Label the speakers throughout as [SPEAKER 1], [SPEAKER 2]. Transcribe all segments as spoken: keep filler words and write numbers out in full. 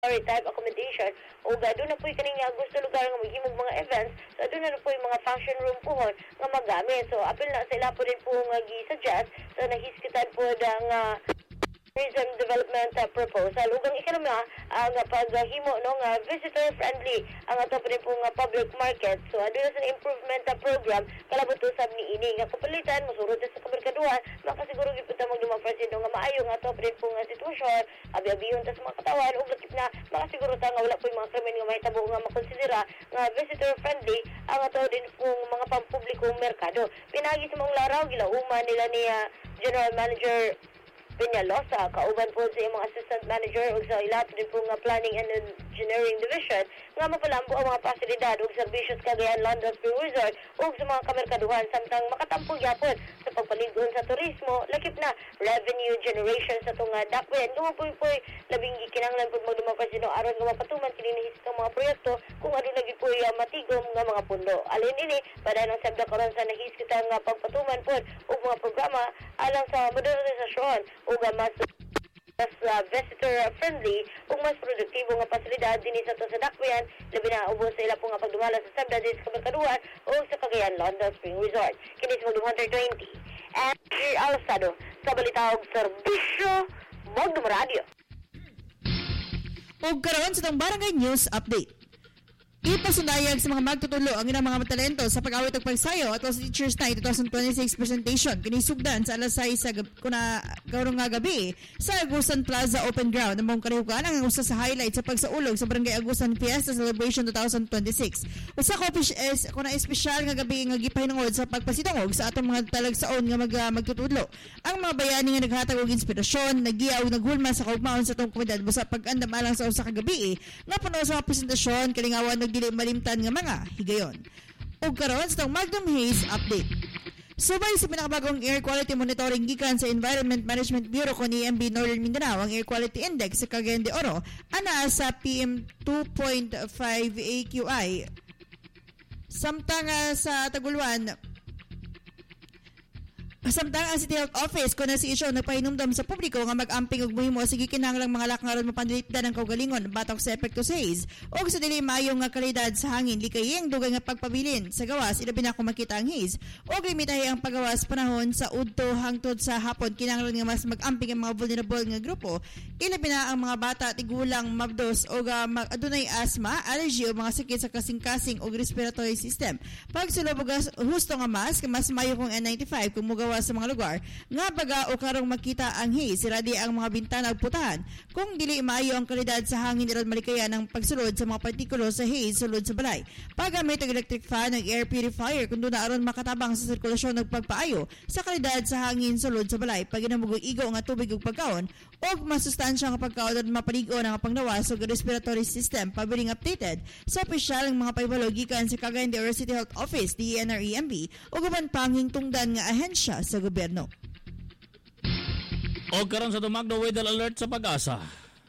[SPEAKER 1] type accommodation o ga doon na po kaning nga gusto lugar nga maghimog mga events so doon na po yung mga function room pohon nga magamit so apil na sila po din po nga gi-suggest so nahiskitan po da nga tourism development uh, proposal ug ang ikalima ang uh, paghimo no nga visitor friendly ang ato pa rin po nga public market so aduna sa improvement uh, program kalabot usab ni ini nga kapalitan mosurod sa kamerkaduhan makasiguro gid pud ta magdumapres nga maayo nga ato pa rin po nga sitwasyon abi-abihon ta sa mga katawan ug lakip na makasiguro ta nga wala po mga krimen nga mahitabo nga makonsidera nga visitor friendly ang ato din po mga pampublikong merkado pinagi sa mga laraw gilauman nila ni uh, General Manager Peñalosa, kauban po sa mga assistant manager ug sa ilat din po nga planning and engineering division nga mapalambo ang mga pasilidad ug serbisyos kagayan London Spring Resort ug sa mga kamerkaduhan samtang makatampo gyapon sa pagpaligon sa turismo lakip na revenue generation sa tunga dakwen gumupoy poy labing gikinahanglan pud magdumapres sino aron nga mapatuman kini nahistong mga proyekto kung aduna gid poy uh, matigom nga mga pundo alin ini pada ng sebda karon sa nahiskita nga pagpatuman pod ug mga programa alang sa modernisasyon ug mas mas uh, visitor friendly ug mas produktibo nga pasilidad dinhi sa to sa dakbayan labi na ubos sa ila po nga pagdumala sa sabda dinhi sa kamerkaduhan ug sa Cagayan London Spring Resort kini sa Hunter twenty and G. Alsado sa balita ug serbisyo Mogdom Radio
[SPEAKER 2] ug karon sa tong barangay news update. Ipasundayag sa mga magtutulo ang ilang mga talento sa pag-awit ug pagsayo ato sa Teachers Night twenty twenty-six presentation kini sugdan sa alas sais sa kuna karong nga gabi sa Agusan Plaza Open Ground among kalihukan ang usa sa highlight sa pagsaulog sa Barangay Agusan Fiesta Celebration twenty twenty-six. Usa ka is kuna espesyal nga gabi nga gipahinungod sa pagpasidungog sa atong mga talagsaon nga mag, uh, magtutulo. Ang mga bayani nga naghatag og inspirasyon, nagiyaw naghulma sa kaugmaon sa atong komunidad busa pag-andam alang sa usa ka gabi nga puno sa mga presentasyon kalingawan dili malimtan nga mga higayon. Ug karon sa tong Magnum Haze update. Subay sa pinakabagong air quality monitoring gikan sa Environment Management Bureau kon E M B Northern Mindanao ang air quality index sa Cagayan de Oro ana sa P M two point five A Q I. Samtang uh, sa Taguluan Samtang ang City Health Office kung na si isyo nagpahinumdam sa publiko nga mag-amping og muhimo sige kinahanglang mga lakngaron mapanlitdan ang kaugalingon batok sa epekto sa haze o sa dili maayo nga kalidad sa hangin likayeng dugay nga pagpabilin sa gawas ilabi na kung makita ang haze o limitahi ang paggawas panahon sa udto hangtod sa hapon kinahanglan nga mas mag-amping ang mga vulnerable nga grupo ilabi na ang mga bata tigulang mabdos o uh, adunay asma, allergy o mga sakit sa kasing-kasing o respiratory system. Pagsulod og husto nga mask mas maayo kung N ninety-five kung mugawa sa mga lugar nga baga o karong makita ang haze siradi ang mga bintana ug putahan kung dili maayo ang kalidad sa hangin iron malikayan ang pagsulod sa mga partikulo sa haze sulod sa balay paggamit og electric fan ug air purifier kun duna aron makatabang sa sirkulasyon ug pagpaayo sa kalidad sa hangin sulod sa balay paginamug og igo nga tubig ug pagkaon og masustansya nga pagkaon ug mapaligo nga panglawas ug respiratory system pabiling updated sa opisyal ng mga pahibalo gikan sa Cagayan de Oro City Health Office D N R E M B ug uban panging tungdan nga ahensya sa gobyerno.
[SPEAKER 3] O karon sa tumagno weather alert sa Pag-asa.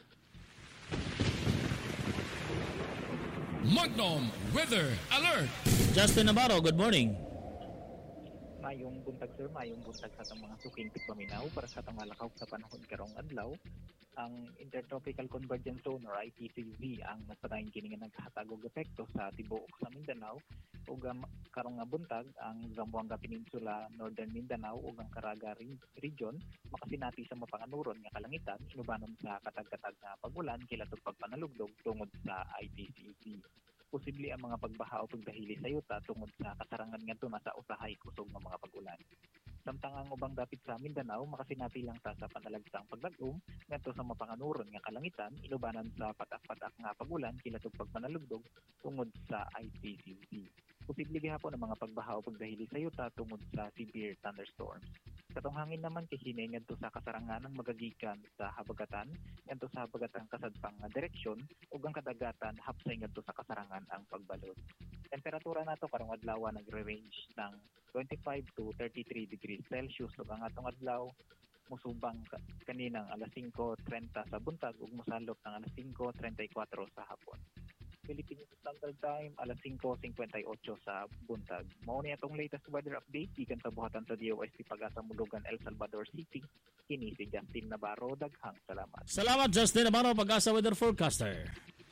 [SPEAKER 4] Magnum Weather Alert.
[SPEAKER 3] Justin Navarro, good morning.
[SPEAKER 5] Mayong buntag sir, mayong buntag sa atong mga suking tigpaminaw para sa atong malakaw sa panahon karong adlaw. Ang Intertropical Convergence Zone or I T C Z ang nagpadayon kini nga naghatag og epekto sa tibuok sa Mindanao ug um, karong nga buntag ang Zamboanga Peninsula, Northern Mindanao ug ang Caraga region makasinati sa mapanganuron nga kalangitan inubanon sa katag-katag nga pagulan kilatot pagpanalugdog tungod sa I T C Z. Posible ang mga pagbaha o pagdahili sa yuta tungod sa kasarangan ngadto na sa usahay kusog nga mga pagulan. Samtang ang ubang dapit sa Mindanao makasinati lang ta sa panalagsang paglag-om ngadto sa mapanganuron nga kalangitan inubanan sa patak-patak nga pagulan kilatot pagpanalugdog tungod sa I T C Z. Posible gihapon ang mga pagbaha o pagdahili sa yuta tungod sa severe thunderstorms. Katong hangin naman kihinay ngadto sa kasarangan ng magagikan sa habagatan ngadto sa habagatang kasadpang nga direksyon ug ang kadagatan hapsay ngadto sa kasarangan ang pagbalod. Temperatura nato karong adlaw nagre-range ng twenty-five to thirty-three degrees Celsius ug ang atong adlaw musubang kaninang alas singko trenta sa buntag ug mosalop ng alas singko trenta y kwatro sa hapon. Philippine Standard Time, alas singko fifty-eight sa buntag. Mao ni atong latest weather update gikan sa buhatan sa D O S T Pag-asa Mulugan, El Salvador City. Kini si Justin Navarro, daghang salamat.
[SPEAKER 3] Salamat Justin Navarro, Pag-asa Weather Forecaster.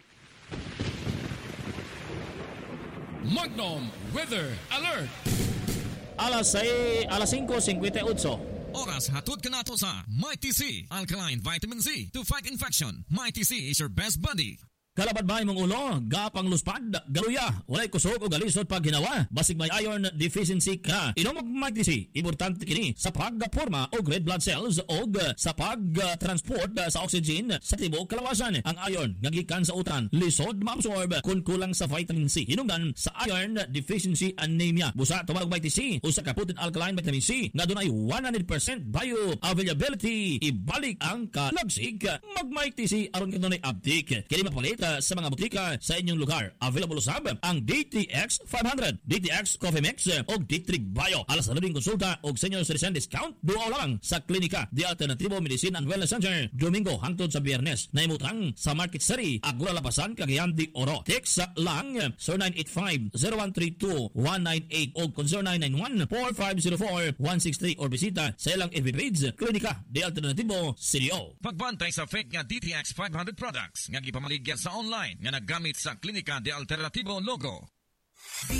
[SPEAKER 4] Magnum Weather Alert.
[SPEAKER 3] Alas say alas singko fifty-eight.
[SPEAKER 6] Oras hatod ka nato sa Mighty C, Alkaline Vitamin C to fight infection. Mighty C is your best buddy.
[SPEAKER 3] Kalabad ba imong ulo, gapang luspad, galuya, walay kusog o galisod pag ginawa, basig may iron deficiency ka. Inom og Mighty C, importante kini sa pagporma og red blood cells o sa pag-transport sa oxygen sa tibuok kalawasan. Ang iron nga gikan sa utan, lisod maabsorb kun kulang sa vitamin C. Hinungdan sa iron deficiency anemia. Busa tumag og Mighty C, usa ka potent alkaline vitamin C nga dunay one hundred percent bioavailability. Ibalik ang kalagsig, mag Mighty C aron kanunay update. Kini mapalit sa mga butika sa inyong lugar. Available usab ang D T X five hundred, D T X Coffee Mix o D three Bio. Alas na rin konsulta o senior citizen discount duo lang sa klinika The Alternativo Medicine and Wellness Center Domingo hangtod sa Biyernes. Naimutang sa Market City, Agula Labasan, Cagayan de Oro. Text lang zero nine eight five, zero one three two, one nine eight o zero nine nine one, four five zero four, one six three or bisita sa ilang F B page Klinika The Alternativo C D O.
[SPEAKER 6] Pagbantay sa fake nga D T X five hundred products nga gipamaligyan sa online nga naggamit sa Klinika de Alternativo logo.